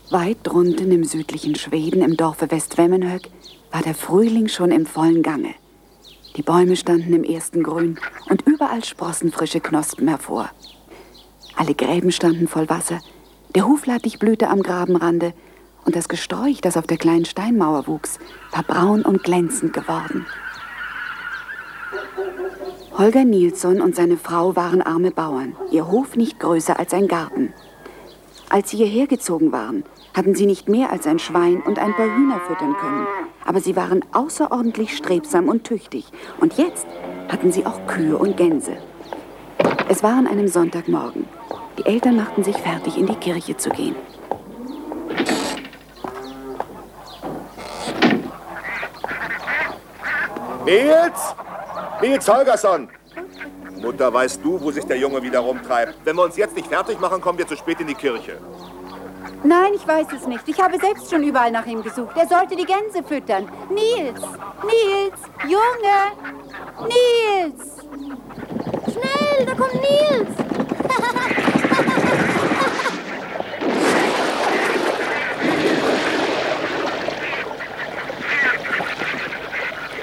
Weit drunten im südlichen Schweden, im Dorfe Westvemmenhög, war der Frühling schon im vollen Gange. Die Bäume standen im ersten Grün und überall sprossen frische Knospen hervor. Alle Gräben standen voll Wasser, der Huflattich blühte am Grabenrande und das Gesträuch, das auf der kleinen Steinmauer wuchs, war braun und glänzend geworden. Holger Nilsson und seine Frau waren arme Bauern, ihr Hof nicht größer als ein Garten. Als sie hierher gezogen waren, hatten sie nicht mehr als ein Schwein und ein paar Hühner füttern können. Aber sie waren außerordentlich strebsam und tüchtig. Und jetzt hatten sie auch Kühe und Gänse. Es war an einem Sonntagmorgen. Die Eltern machten sich fertig, in die Kirche zu gehen. Nils Holgersson! Mutter, weißt du, wo sich der Junge wieder rumtreibt? Wenn wir uns jetzt nicht fertig machen, kommen wir zu spät in die Kirche. Nein, ich weiß es nicht. Ich habe selbst schon überall nach ihm gesucht. Er sollte die Gänse füttern. Nils! Nils! Junge! Nils! Schnell, da kommt Nils!